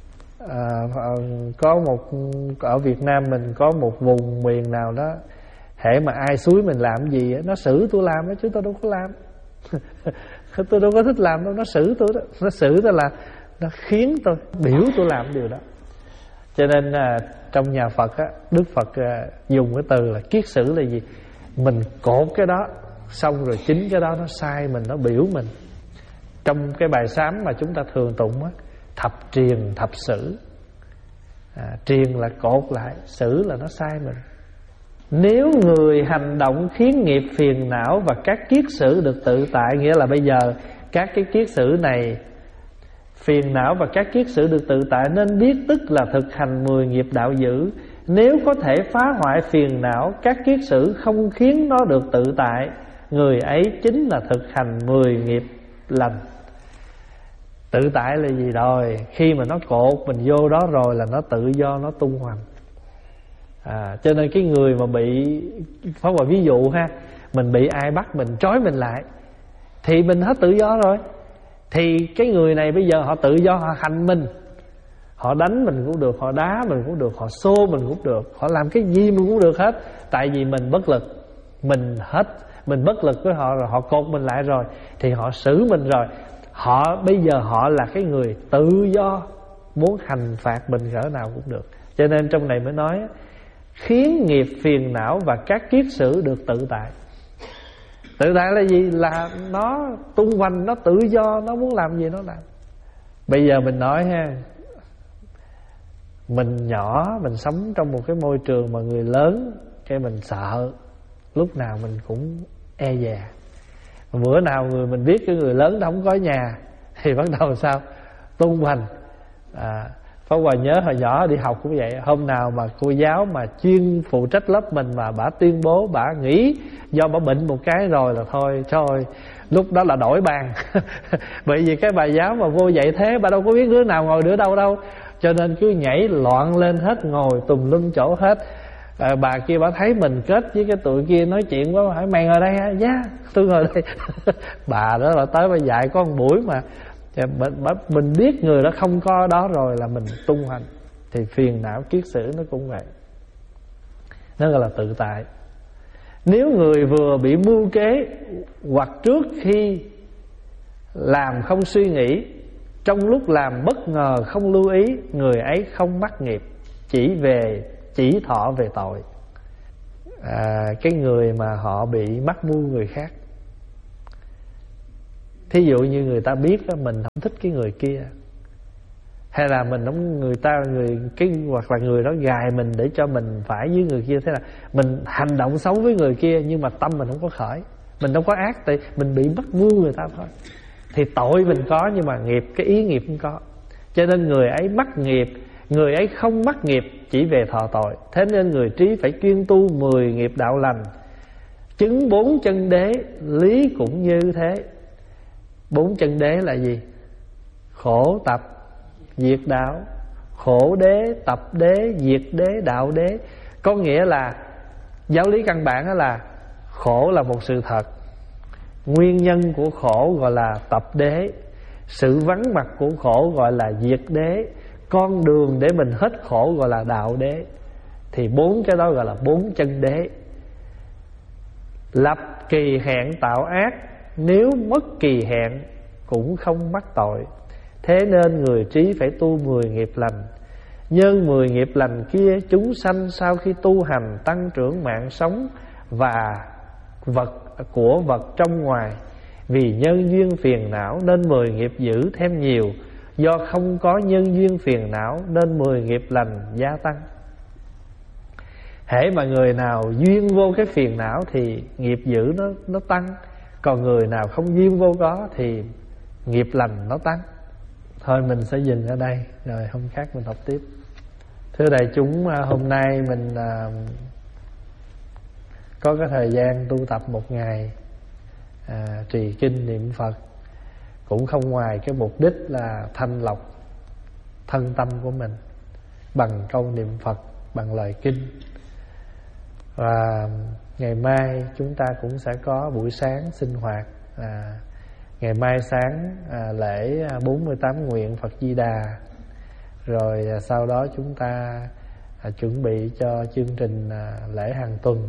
Có một ở Việt Nam mình có một vùng miền nào đó, hễ mà ai xúi mình làm gì nó xử tôi làm đó, chứ tôi đâu có làm. Tôi đâu có thích làm đâu, nó xử tôi đó. Nó xử tôi là nó khiến tôi, biểu tôi làm điều đó. Cho nên trong nhà Phật á, Đức Phật dùng cái từ là kiết sử là gì? Mình cột cái đó, xong rồi chính cái đó nó sai mình, nó biểu mình. Trong cái bài sám mà chúng ta thường tụng á, thập triền thập sử. Triền là cột lại, sử là nó sai mình. Nếu người hành động khiến nghiệp phiền não và các kiết sử được tự tại, nghĩa là bây giờ các cái kiết sử này, phiền não và các kiết sử được tự tại, nên biết tức là thực hành 10 nghiệp đạo dữ. Nếu có thể phá hoại phiền não, các kiết sử không khiến nó được tự tại, người ấy chính là thực hành 10 nghiệp lành. Tự tại là gì rồi? Khi mà nó cột mình vô đó rồi là nó tự do, nó tung hoành. Cho nên cái người mà bị, Pháp Hòa ví dụ ha, mình bị ai bắt mình, trói mình lại thì mình hết tự do rồi. Thì cái người này bây giờ họ tự do, họ hành mình, họ đánh mình cũng được, họ đá mình cũng được, họ xô mình cũng được, họ làm cái gì mình cũng được hết. Tại vì mình bất lực, mình bất lực với họ rồi, họ cột mình lại rồi thì họ xử mình rồi. Họ bây giờ họ là cái người tự do, muốn hành phạt mình cỡ nào cũng được. Cho nên trong này mới nói khiến nghiệp phiền não và các kiết sử được tự tại. Tự tại là gì? Là nó tung hoành, nó tự do, nó muốn làm gì nó làm. Bây giờ mình nói ha, mình nhỏ, mình sống trong một cái môi trường mà người lớn, cái mình sợ, lúc nào mình cũng e dè. Bữa nào mình biết cái người lớn đó không có nhà thì bắt đầu sao? Tung hoành. Pháp Hòa nhớ hồi nhỏ đi học cũng vậy. Hôm nào mà cô giáo mà chuyên phụ trách lớp mình mà bả tuyên bố bả nghỉ do bả bệnh một cái rồi là thôi, trời, lúc đó là đổi bàn. Bởi vì cái bà giáo mà vô dạy thế, bà đâu có biết đứa nào ngồi đứa đâu. Cho nên cứ nhảy loạn lên hết, ngồi tùm lum chỗ hết. Bà kia bà thấy mình kết với cái tụi kia nói chuyện quá, hỏi mày ngồi đây hả? Dạ, tôi ngồi đây. Bà đó là tới bà dạy có một buổi mà mình biết người đó không có đó rồi là mình tung hành. Thì phiền não kiết sử nó cũng vậy, nó gọi là tự tại. Nếu người vừa bị mưu kế hoặc trước khi làm không suy nghĩ, Trong lúc làm bất ngờ không lưu ý, người ấy không mắc nghiệp, chỉ thọ về tội. Cái người mà họ bị mắc mưu người khác, thí dụ như người ta biết mình không thích cái người kia, hay là mình không, hoặc là người đó gài mình để cho mình phải với người kia, thế là mình hành động xấu với người kia, nhưng mà tâm mình không có khởi, mình đâu có ác, tại mình bị mắc mưu người ta thôi. Thì tội mình có, nhưng mà nghiệp, cái ý nghiệp không có. Cho nên người ấy mắc nghiệp, người ấy không mắc nghiệp, chỉ về thọ tội. Thế nên người trí phải chuyên tu 10 nghiệp đạo lành, chứng 4 chân đế, lý cũng như thế. 4 chân đế là gì? Khổ tập diệt đạo, khổ đế, tập đế, diệt đế, đạo đế. Có nghĩa là giáo lý căn bản đó là khổ là một sự thật, nguyên nhân của khổ gọi là tập đế, sự vắng mặt của khổ gọi là diệt đế, con đường để mình hết khổ gọi là đạo đế. Thì 4 cái đó gọi là 4 chân đế. Lập kỳ hẹn tạo ác, nếu mất kỳ hẹn cũng không mắc tội. Thế nên người trí phải tu 10 nghiệp lành. Nhân 10 nghiệp lành kia, chúng sanh sau khi tu hành tăng trưởng mạng sống và của vật trong ngoài. Vì nhân duyên phiền não nên 10 nghiệp dữ thêm nhiều, do không có nhân duyên phiền não nên 10 nghiệp lành gia tăng. Hễ mà người nào duyên vô cái phiền não thì nghiệp dữ nó tăng, còn người nào không duyên vô có thì nghiệp lành nó tăng. Thôi mình sẽ dừng ở đây, rồi hôm khác mình học tiếp. Thưa đại chúng, hôm nay mình có cái thời gian tu tập một ngày, trì kinh niệm Phật, cũng không ngoài cái mục đích là thanh lọc thân tâm của mình bằng câu niệm Phật, bằng lời kinh. Và ngày mai chúng ta cũng sẽ có buổi sáng sinh hoạt. Ngày mai sáng lễ 48 nguyện Phật Di Đà. Rồi sau đó chúng ta chuẩn bị cho chương trình lễ hàng tuần.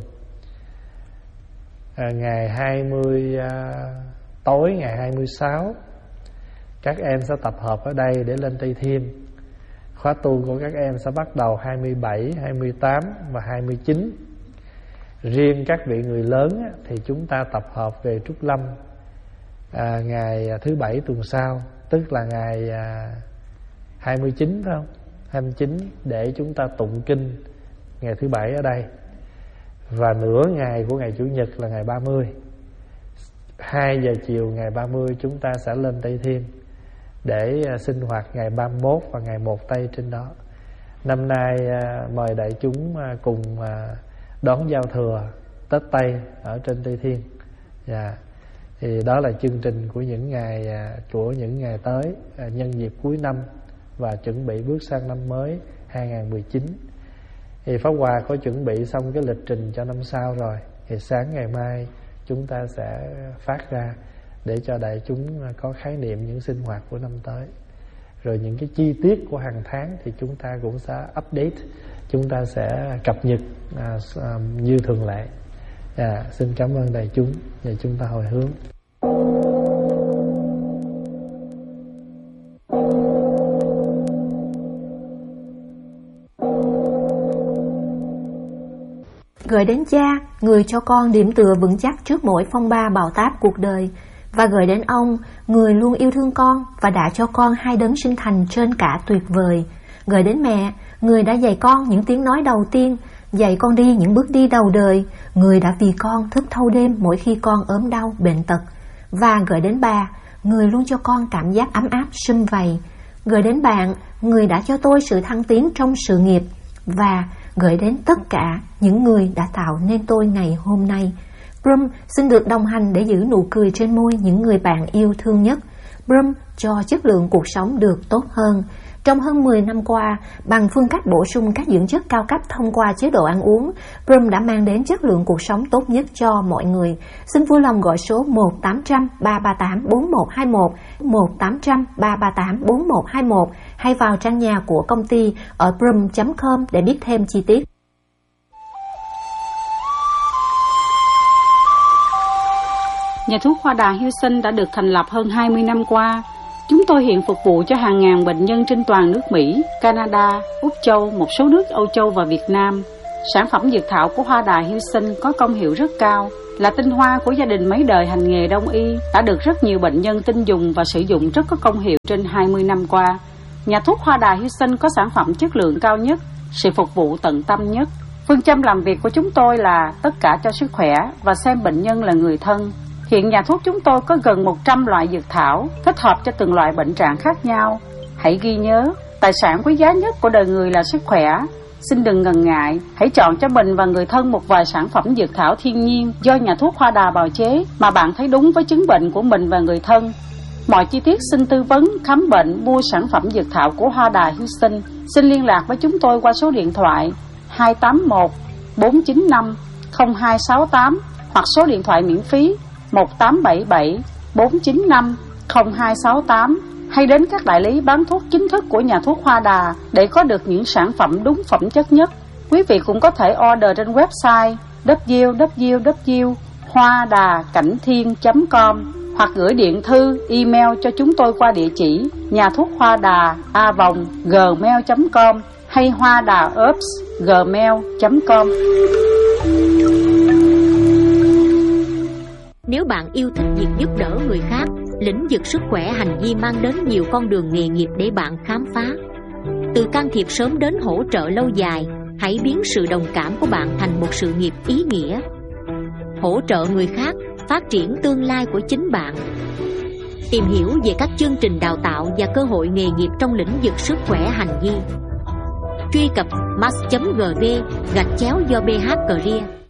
Ngày 20 tối ngày 26 các em sẽ tập hợp ở đây để lên Tây Thiên. Khóa tu của các em sẽ bắt đầu 27, 28 và 29. Riêng các vị người lớn thì chúng ta tập hợp về Trúc Lâm ngày thứ Bảy tuần sau, tức là ngày 29 phải không? 29 để chúng ta tụng kinh ngày thứ Bảy ở đây. Và nửa ngày của ngày Chủ nhật là ngày 30. 2 giờ chiều ngày 30 chúng ta sẽ lên Tây Thiên để sinh hoạt ngày 31 và ngày 1 Tây trên đó. Năm nay mời đại chúng cùng đón giao thừa Tết Tây ở trên Tây Thiên. Thì đó là chương trình của những ngày tới, nhân dịp cuối năm và chuẩn bị bước sang năm mới 2019. Thì Pháp Hòa có chuẩn bị xong cái lịch trình cho năm sau rồi. Thì sáng ngày mai chúng ta sẽ phát ra để cho đại chúng có khái niệm những sinh hoạt của năm tới. Rồi những cái chi tiết của hàng tháng thì chúng ta cũng sẽ update, chúng ta sẽ cập nhật như thường lệ. Xin cảm ơn đại chúng và chúng ta hồi hướng. Gửi đến Cha, người cho con điểm tựa vững chắc trước mỗi phong ba bão táp cuộc đời, và gửi đến ông, người luôn yêu thương con và đã cho con hai đấng sinh thành trên cả tuyệt vời. Gửi đến mẹ, người đã dạy con những tiếng nói đầu tiên, dạy con đi những bước đi đầu đời, người đã vì con thức thâu đêm mỗi khi con ốm đau bệnh tật. Và gửi đến bà, người luôn cho con cảm giác ấm áp sum vầy. Gửi đến bạn, người đã cho tôi sự thăng tiến trong sự nghiệp. Và gửi đến tất cả những người đã tạo nên tôi ngày hôm nay. Brum xin được đồng hành để giữ nụ cười trên môi những người bạn yêu thương nhất. Brum cho chất lượng cuộc sống được tốt hơn. Trong hơn 10 năm qua, bằng phương cách bổ sung các dưỡng chất cao cấp thông qua chế độ ăn uống, Brum đã mang đến chất lượng cuộc sống tốt nhất cho mọi người. Xin vui lòng gọi số 1-800-338-4121, 1-800-338-4121 hay vào trang nhà của công ty ở brum.com để biết thêm chi tiết. Nhà thuốc Hoa Đà Hữu Sinh đã được thành lập hơn 20 năm qua. Chúng tôi hiện phục vụ cho hàng ngàn bệnh nhân trên toàn nước Mỹ, Canada, Úc Châu, một số nước Âu Châu và Việt Nam. Sản phẩm dược thảo của hoa đà hưu sinh có công hiệu rất cao, là tinh hoa của gia đình mấy đời hành nghề đông y, đã được rất nhiều bệnh nhân tin dùng và sử dụng rất có công hiệu trên 20 năm qua. Nhà thuốc hoa đà hưu sinh có sản phẩm chất lượng cao nhất, sự phục vụ tận tâm nhất. Phương châm làm việc của chúng tôi là tất cả cho sức khỏe và xem bệnh nhân là người thân. Hiện nhà thuốc chúng tôi có gần 100 loại dược thảo, thích hợp cho từng loại bệnh trạng khác nhau. Hãy ghi nhớ, tài sản quý giá nhất của đời người là sức khỏe. Xin đừng ngần ngại, hãy chọn cho mình và người thân một vài sản phẩm dược thảo thiên nhiên do nhà thuốc hoa đà bào chế mà bạn thấy đúng với chứng bệnh của mình và người thân. Mọi chi tiết xin tư vấn, khám bệnh, mua sản phẩm dược thảo của hoa đà hưu sinh, xin liên lạc với chúng tôi qua số điện thoại 281 495 0268 hoặc số điện thoại miễn phí 1877 495 0268, hay đến các đại lý bán thuốc chính thức của nhà thuốc Hoa Đà để có được những sản phẩm đúng phẩm chất nhất. Quý vị cũng có thể order trên website www.hoadacảnhthiên.com hoặc gửi điện thư, email cho chúng tôi qua địa chỉ nhà thuốc hoa đà @gmail.com hay hoadaherbs@gmail.com. Nếu bạn yêu thích việc giúp đỡ người khác, lĩnh vực sức khỏe hành vi mang đến nhiều con đường nghề nghiệp để bạn khám phá. Từ can thiệp sớm đến hỗ trợ lâu dài, hãy biến sự đồng cảm của bạn thành một sự nghiệp ý nghĩa. Hỗ trợ người khác, phát triển tương lai của chính bạn. Tìm hiểu về các chương trình đào tạo và cơ hội nghề nghiệp trong lĩnh vực sức khỏe hành vi. Truy cập mass.gv/do BH Career.